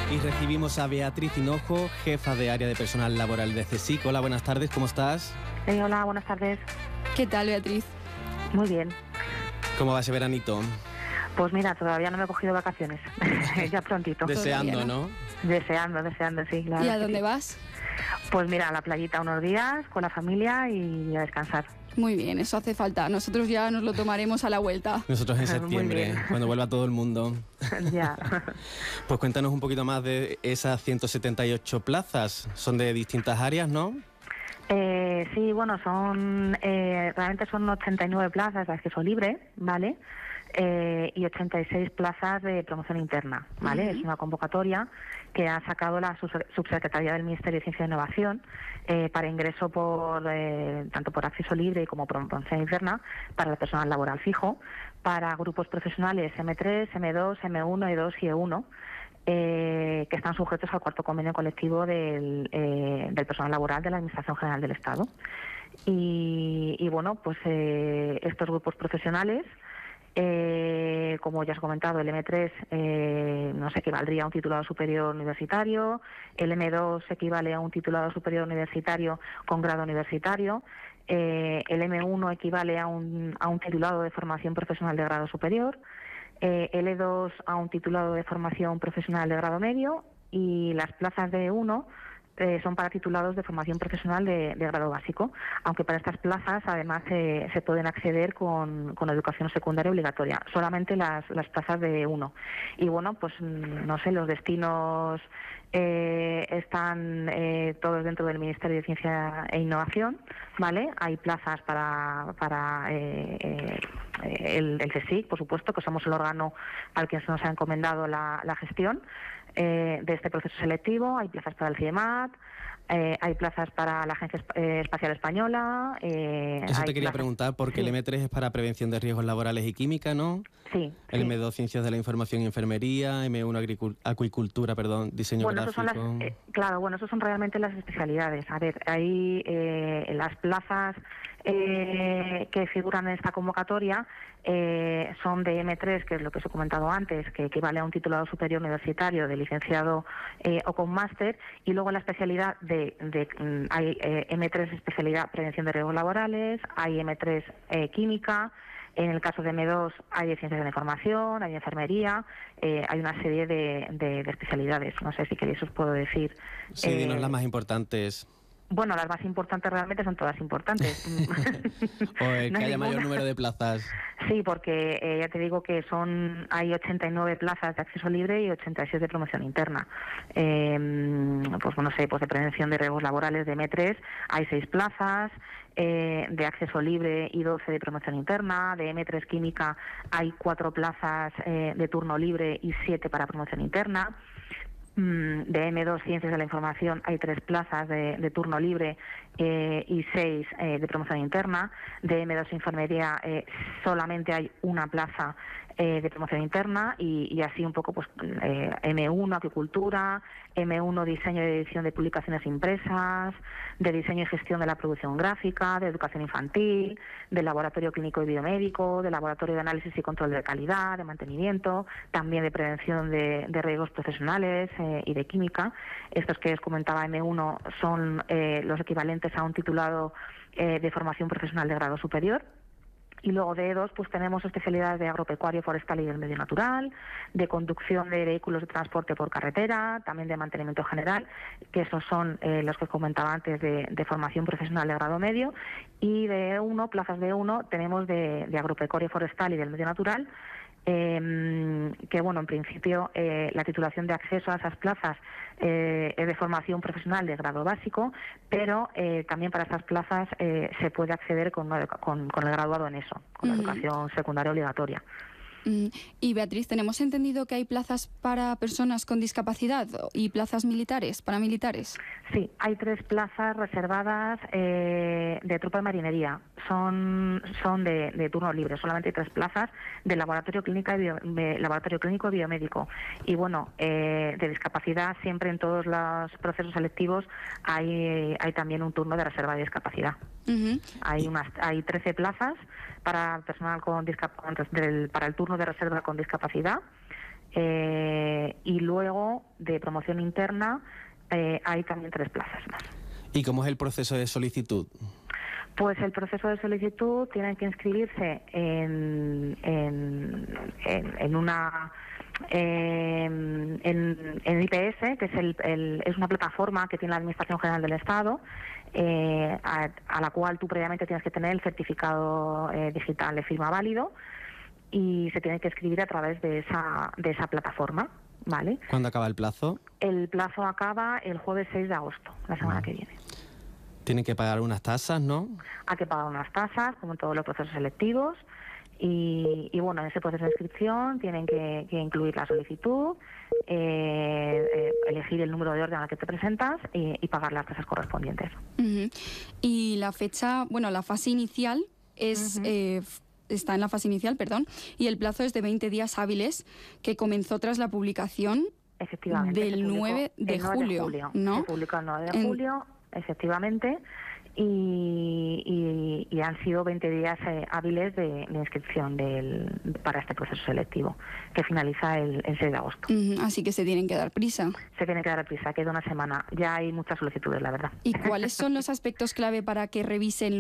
Y recibimos a Beatriz Hinojo, jefa de área de personal laboral de CSIC. Hola, buenas tardes, ¿cómo estás? Hola, buenas tardes. ¿Qué tal, Beatriz? Muy bien. ¿Cómo va ese veranito? Pues mira, todavía no me he cogido vacaciones. Ya prontito. Deseando, ¿no? Deseando, sí. ¿Y a dónde vas? Pues mira, a la playita unos días con la familia y a descansar. Muy bien, eso hace falta. Nosotros ya nos lo tomaremos a la vuelta. Nosotros en septiembre, cuando vuelva todo el mundo. Ya. Pues cuéntanos un poquito más de esas 178 plazas. Son de distintas áreas, ¿no? Sí, bueno, realmente son 89 plazas de acceso libre, ¿vale? Y 86 plazas de promoción interna, ¿vale? Es una convocatoria que ha sacado la Subsecretaría del Ministerio de Ciencia e Innovación para ingreso tanto por acceso libre como promoción interna para el personal laboral fijo, para grupos profesionales M3, M2, M1, E2 y E1, que están sujetos al cuarto convenio colectivo del personal laboral de la Administración General del Estado. Y bueno, pues estos grupos profesionales, como ya os he comentado, el M3 nos equivaldría a un titulado superior universitario, el M2 equivale a un titulado superior universitario con grado universitario, el M1 equivale a un titulado de formación profesional de grado superior, el E2 a un titulado de formación profesional de grado medio, y las plazas de E1 son para titulados de formación profesional de grado básico, aunque para estas plazas además se pueden acceder con educación secundaria obligatoria, solamente las plazas de E1. Y bueno, pues no sé, los destinos están todos dentro del Ministerio de Ciencia e Innovación, ¿vale? Hay plazas para el CSIC, por supuesto, que somos el órgano al que nos ha encomendado la gestión de este proceso selectivo. Hay plazas para el CIEMAT, hay plazas para la Agencia Espacial Española. Eso te quería preguntar, porque el M3 es para prevención de riesgos laborales y química, ¿no? Sí. El M2, Ciencias de la Información y Enfermería, M1, Acuicultura, diseño gráfico. Esas son realmente las especialidades. A ver, hay las plazas que figuran en esta convocatoria son de M3, que es lo que os he comentado antes, que equivale a un titulado superior universitario de licenciado o con máster, y luego la especialidad hay M3 especialidad prevención de riesgos laborales, hay M3 química. En el caso de M2 hay de ciencias de la información, hay de enfermería, hay una serie de especialidades. No sé si queréis os puedo decir. Sí, dinos las más importantes. Bueno, las más importantes realmente son todas importantes. O que no haya mayor número de plazas. Sí, porque ya te digo que hay 89 plazas de acceso libre y 86 de promoción interna. Pues no sé, pues de prevención de riesgos laborales de M3 hay 6 plazas, de acceso libre y 12 de promoción interna, de M3 química hay 4 plazas de turno libre y 7 para promoción interna. De M2 Ciencias de la Información hay 3 plazas de turno libre y 6 de promoción interna. De M2 Enfermería solamente hay una plaza de promoción interna, y así un poco pues M1 Acuicultura, M1 Diseño y Edición de Publicaciones Impresas, de Diseño y Gestión de la Producción Gráfica, de Educación Infantil, de Laboratorio Clínico y Biomédico, de Laboratorio de Análisis y Control de Calidad, de Mantenimiento, también de Prevención de Riesgos Profesionales y de Química. Estos que os comentaba, M1, son los equivalentes a un titulado de formación profesional de grado superior. Y luego de E2 pues tenemos especialidades de agropecuario, forestal y del medio natural, de conducción de vehículos de transporte por carretera, también de mantenimiento general, que esos son los que os comentaba antes de formación profesional de grado medio. Y de E1, plazas de E1, tenemos de agropecuario, forestal y del medio natural, que bueno, en principio la titulación de acceso a esas plazas es de formación profesional de grado básico, pero también para estas plazas se puede acceder con el graduado en eso, con la educación secundaria obligatoria. Y Beatriz, tenemos entendido que hay plazas para personas con discapacidad y plazas militares, paramilitares. Sí, hay 3 plazas reservadas de tropa de marinería. Son de turno libre, solamente hay 3 plazas de laboratorio clínico y biomédico. Y bueno, de discapacidad, siempre en todos los procesos selectivos hay también un turno de reserva de discapacidad. Hay 13 plazas para personal con para el turno de reserva con discapacidad, y luego de promoción interna hay también 3 plazas más. ¿Y cómo es el proceso de solicitud? Pues el proceso de solicitud tienen que inscribirse en IPS, que es una plataforma que tiene la Administración General del Estado, a la cual tú previamente tienes que tener el certificado digital de firma válido, y se tiene que escribir a través de esa plataforma, ¿vale? ¿Cuándo acaba el plazo? El plazo acaba el jueves 6 de agosto, la semana que viene. Tienen que pagar unas tasas, ¿no? Hay que pagar unas tasas, como en todos los procesos selectivos, y bueno, en ese proceso de inscripción tienen que incluir la solicitud, elegir el número de orden al que te presentas y pagar las tasas correspondientes. Y la fecha, bueno, la fase inicial es... está en la fase inicial, perdón, y el plazo es de 20 días hábiles, que comenzó tras la publicación del 9 de julio, ¿no? Se publicó el 9 de julio, efectivamente, y han sido 20 días hábiles de inscripción para este proceso selectivo, que finaliza el 6 de agosto. Así que se tienen que dar prisa. Se tiene que dar prisa, queda una semana. Ya hay muchas solicitudes, la verdad. ¿Y cuáles son los aspectos clave para que revisen